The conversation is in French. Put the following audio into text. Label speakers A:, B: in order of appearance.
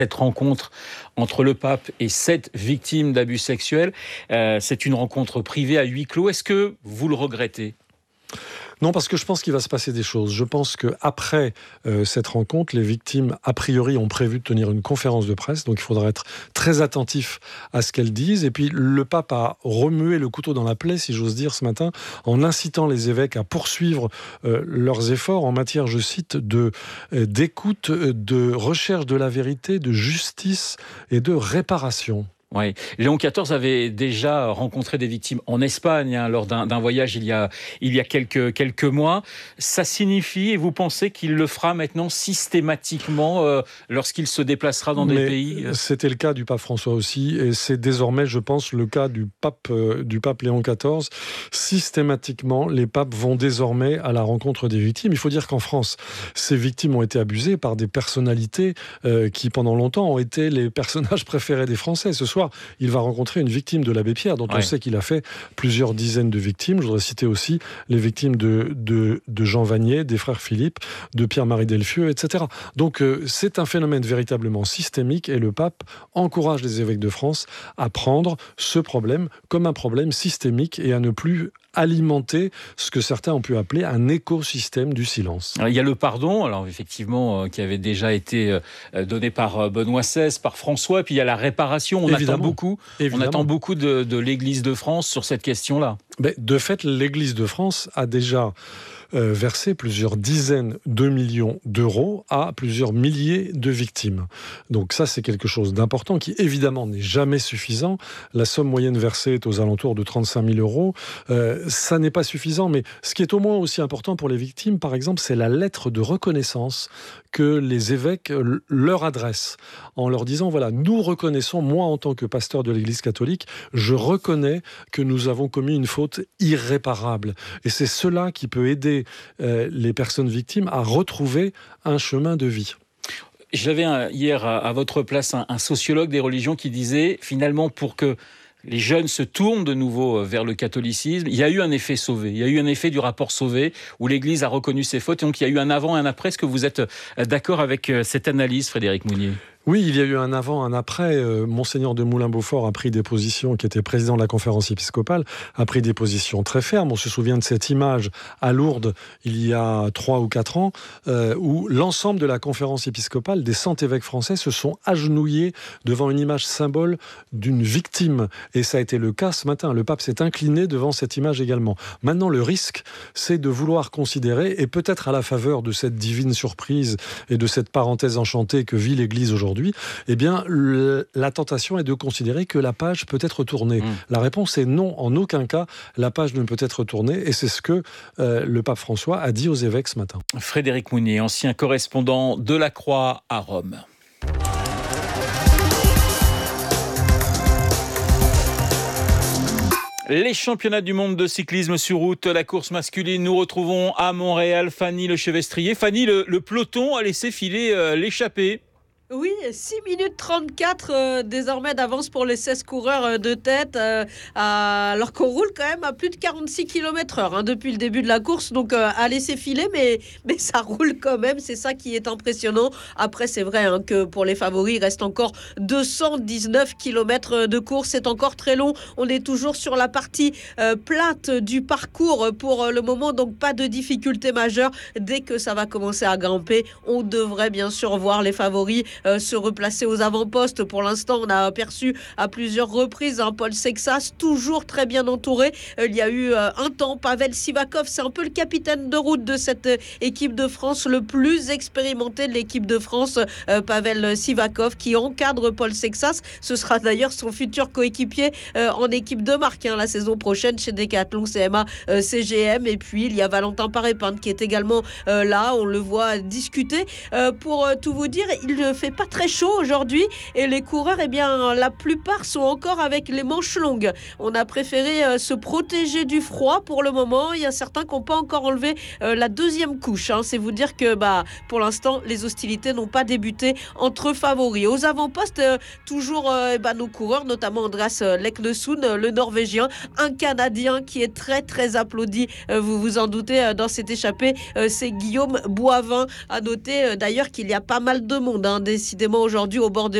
A: Cette rencontre entre le pape et 7 victimes d'abus sexuels, c'est une rencontre privée à huis clos. Est-ce que vous le regrettez ?
B: Non, parce que je pense qu'il va se passer des choses. Je pense qu'après cette rencontre, les victimes, a priori, ont prévu de tenir une conférence de presse. Donc, il faudra être très attentif à ce qu'elles disent. Et puis, le pape a remué le couteau dans la plaie, si j'ose dire, ce matin, en incitant les évêques à poursuivre leurs efforts en matière, je cite, d'écoute, de recherche de la vérité, de justice et de réparation.
A: Oui. Léon XIV avait déjà rencontré des victimes en Espagne lors d'un voyage il y a quelques mois. Ça signifie, et vous pensez qu'il le fera maintenant systématiquement lorsqu'il se déplacera dans des pays
B: C'était le cas du pape François aussi, et c'est désormais, je pense, le cas du pape Léon XIV. Systématiquement, les papes vont désormais à la rencontre des victimes. Il faut dire qu'en France, ces victimes ont été abusées par des personnalités qui, pendant longtemps, ont été les personnages préférés des Français. Ce soir, il va rencontrer une victime de l'abbé Pierre, dont on sait qu'il a fait plusieurs dizaines de victimes. Je voudrais citer aussi les victimes de Jean Vanier, des frères Philippe, de Pierre-Marie Delfieux, etc. Donc c'est un phénomène véritablement systémique, et le pape encourage les évêques de France à prendre ce problème comme un problème systémique et à ne plus alimenter ce que certains ont pu appeler un écosystème du silence.
A: Alors, il y a le pardon, alors effectivement, qui avait déjà été donné par Benoît XVI, par François, et puis il y a la réparation. On attend beaucoup de l'Église de France sur cette question-là.
B: Mais de fait, l'Église de France a déjà versé plusieurs dizaines de millions d'euros à plusieurs milliers de victimes. Donc ça, c'est quelque chose d'important qui, évidemment, n'est jamais suffisant. La somme moyenne versée est aux alentours de 35 000 euros. Ça n'est pas suffisant, mais ce qui est au moins aussi important pour les victimes, par exemple, c'est la lettre de reconnaissance que les évêques leur adressent en leur disant, voilà, nous reconnaissons, moi en tant que pasteur de l'Église catholique, je reconnais que nous avons commis une faute irréparable. Et c'est cela qui peut aider les personnes victimes à retrouver un chemin de vie.
A: J'avais hier à votre place un sociologue des religions qui disait, finalement, pour que les jeunes se tournent de nouveau vers le catholicisme, il y a eu un effet Sauvé, il y a eu un effet du rapport Sauvé, où l'Église a reconnu ses fautes, et donc il y a eu un avant et un après. Est-ce que vous êtes d'accord avec cette analyse, Frédéric Mounier ?
B: Oui, il y a eu un avant, un après. Monseigneur de Moulin-Beaufort a pris des positions, qui était président de la conférence épiscopale, a pris des positions très fermes. On se souvient de cette image à Lourdes, il y a 3 ou 4 ans, où l'ensemble de la conférence épiscopale, des 100 évêques français, se sont agenouillés devant une image symbole d'une victime. Et ça a été le cas ce matin. Le pape s'est incliné devant cette image également. Maintenant, le risque, c'est de vouloir considérer, et peut-être à la faveur de cette divine surprise et de cette parenthèse enchantée que vit l'Église aujourd'hui, eh bien, la tentation est de considérer que la page peut être tournée. La réponse est non, en aucun cas, la page ne peut être tournée, et c'est ce que le pape François a dit aux évêques ce matin.
A: Frédéric Mounier, ancien correspondant de la Croix à Rome. Les championnats du monde de cyclisme sur route, la course masculine, nous retrouvons à Montréal Fanny Lechevestrier. Fanny, le peloton a laissé filer l'échappée.
C: Oui, 6 minutes 34 désormais d'avance pour les 16 coureurs de tête, alors qu'on roule quand même à plus de 46 km/h depuis le début de la course, donc à laisser filer, mais ça roule quand même, c'est ça qui est impressionnant. Après, c'est vrai que pour les favoris, il reste encore 219 km de course, c'est encore très long, on est toujours sur la partie plate du parcours pour le moment, donc pas de difficulté majeure. Dès que ça va commencer à grimper, on devrait bien sûr voir les favoris se replacer aux avant-postes. Pour l'instant, on a aperçu à plusieurs reprises Paul Sexas, toujours très bien entouré. Il y a eu un temps, Pavel Sivakov, c'est un peu le capitaine de route de cette équipe de France, le plus expérimenté de l'équipe de France, Pavel Sivakov, qui encadre Paul Sexas. Ce sera d'ailleurs son futur coéquipier en équipe de marque la saison prochaine chez Decathlon CMA CGM. Et puis, il y a Valentin Paré-Pinte qui est également là. On le voit discuter. Pour tout vous dire, il ne fait pas très chaud aujourd'hui, et les coureurs, la plupart sont encore avec les manches longues. On a préféré se protéger du froid pour le moment. Il y a certains qui n'ont pas encore enlevé la deuxième couche. C'est vous dire que pour l'instant, les hostilités n'ont pas débuté entre favoris. Aux avant-postes, toujours nos coureurs, notamment Andreas Leknesund, le Norvégien, un Canadien qui est très très applaudi, vous vous en doutez, dans cette échappée, c'est Guillaume Boivin. À noter d'ailleurs qu'il y a pas mal de monde, des décidément aujourd'hui au bord des